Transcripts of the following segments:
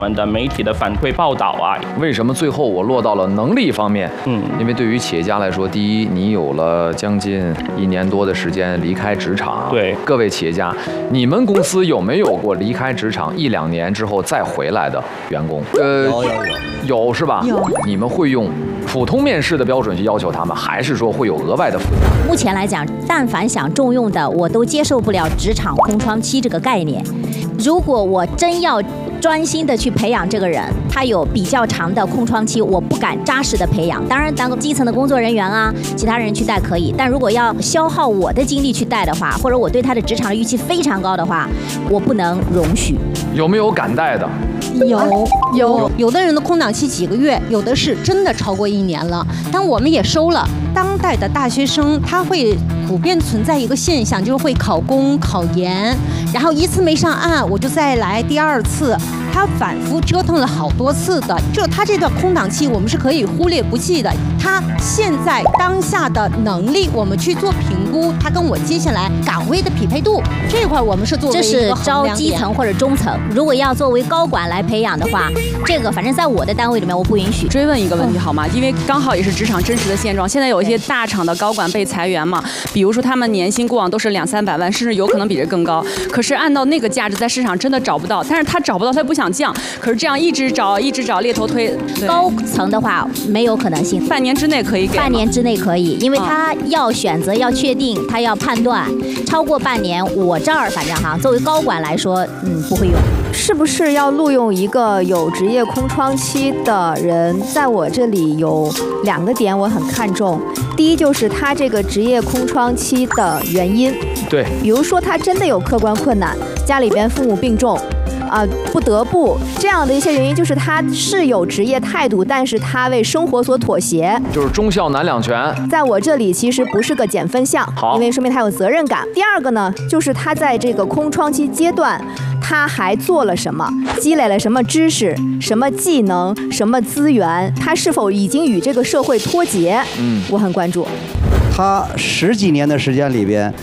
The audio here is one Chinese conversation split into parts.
我们的媒体的反馈报道啊。 为什么最后我落到了能力方面？因为对于企业家来说，第一，你有了将近1年多的时间离开职场。 对， 各位企业家，你们公司有没有过离开职场1、2年之后再回来的员工？有是吧？ 有。 你们会用普通面试的标准去要求他们，还是说会有额外的负担？ 目前来讲，但凡想重用的，我都接受不了职场空窗期这个概念。如果我真要专心的去培养这个人，他有比较长的空窗期，我不敢扎实的培养。当然，当个基层的工作人员啊，其他人去带可以，但如果要消耗我的精力去带的话，或者我对他的职场的预期非常高的话，我不能容许。 有没有敢带的？ 有的人的空档期几个月，有的是真的超过1年了。但我们也收了。当代的大学生他会普遍存在一个现象，就是会考公、考研，然后一次没上岸，我就再来第2次。他反复折腾了好多次的，他这段空档期我们是可以忽略不计的。他现在当下的能力，我们去做评估，他跟我接下来岗位的匹配度这一块，我们是作为一个衡量点。这是招基层或者中层，如果要作为高管来培养的话，这个反正在我的单位里面我不允许。 追问一个问题好吗？因为刚好也是职场真实的现状，现在有一些大厂的高管被裁员嘛，比如说他们年薪过往都是200-300万，甚至有可能比这更高，可是按照那个价值在市场真的找不到，但是他找不到他不想降，可是这样一直找猎头推。 高层的话没有可能性， 半年之内可以给。 半年之内可以，因为他要选择，要确定，他要判断，超过半年，我这儿反正作为高管来说，不会用。 是不是要录用一个有职业空窗期的人？在我这里有2个点我很看重。第一就是他这个职业空窗期的原因， 对， 比如说他真的有客观困难，家里边父母病重。不得不这样的一些原因，就是他是有职业态度，但是他为生活所妥协， 就是忠孝难两全。 在我这里其实不是个减分项，因为说明他有责任感。第2个呢，就是他在这个空窗期阶段，他还做了什么，积累了什么知识、什么技能、什么资源，他是否已经与这个社会脱节？我很关注。 他10几年的时间里边。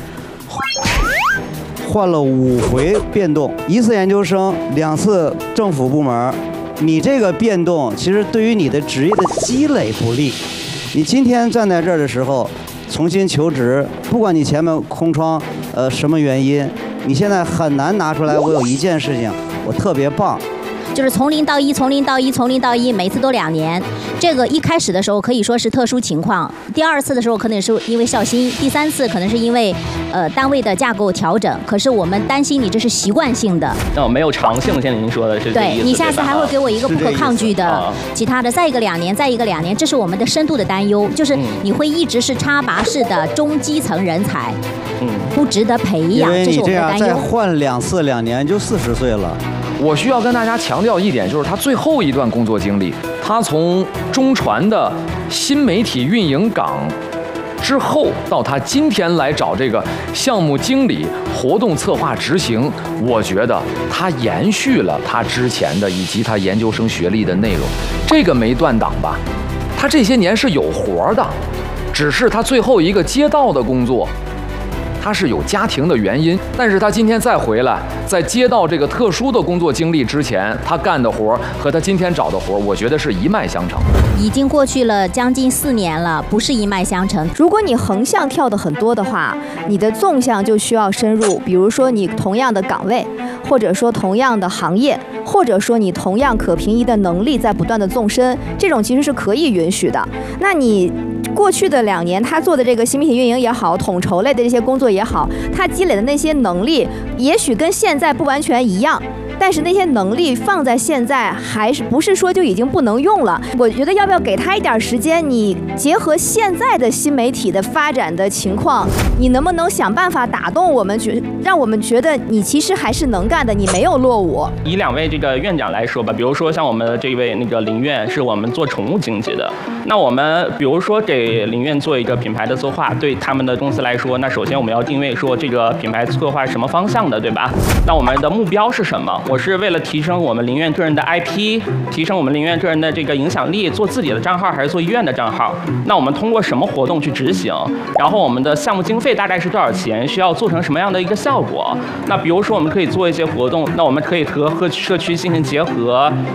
换了5回变动，1次研究生，2次政府部门。你这个变动其实对于你的职业的积累不利。你今天站在这儿的时候，重新求职，不管你前面空窗，什么原因，你现在很难拿出来。我有一件事情，我特别棒。 就是从0到1，从0到1，从0到1，每次都2年。这个一开始的时候可以说是特殊情况，第2次的时候可能是因为孝心，第3次可能是因为单位的架构调整。可是我们担心你这是习惯性的， 没有长性。现在您说的是对，你下次还会给我一个不可抗拒的其他的，再一个2年，再一个2年，这是我们的深度的担忧，就是你会一直是插拔式的中基层人才，不值得培养，这是我们的担忧。 再换2次2年就40岁了。 我需要跟大家强调一点，就是他最后一段工作经历，他从中传的新媒体运营岗之后，到他今天来找这个项目经理、活动策划执行，我觉得他延续了他之前的以及他研究生学历的内容，这个没断档吧？他这些年是有活的，只是他最后一个接到的工作。他是有家庭的原因，但是他今天再回来，在接到这个特殊的工作经历之前，他干的活和他今天找的活，我觉得是一脉相承。 已经过去了将近4年了，不是一脉相承。 如果你横向跳的很多的话，你的纵向就需要深入，比如说你同样的岗位，或者说同样的行业，或者说你同样可平移的能力在不断的纵深，这种其实是可以允许的。那你过去的2年他做的这个新媒体运营也好，统筹类的这些工作也好，他积累的那些能力也许跟现在不完全一样，但是那些能力放在现在还是不是说就已经不能用了。我觉得要不要给他一点时间，你结合现在的新媒体的发展的情况，你能不能想办法打动我们，让我们觉得你其实还是能干的，你没有落伍。 以2位这个院长来说吧，比如说像我们的这位林院是我们做宠物经济的，那我们比如说给林院做一个品牌的策划，对他们的公司来说，那首先我们要定位说这个品牌策划是什么方向的，对吧？那我们的目标是什么？我是为了提升我们林院个人的 IP， 提升我们林院个人的这个影响力，做自己的账号还是做医院的账号？那我们通过什么活动去执行？然后我们的项目经费大概是多少钱？需要做成什么样的一个效果？那比如说我们可以做一些活动，那我们可以和社区进行结合，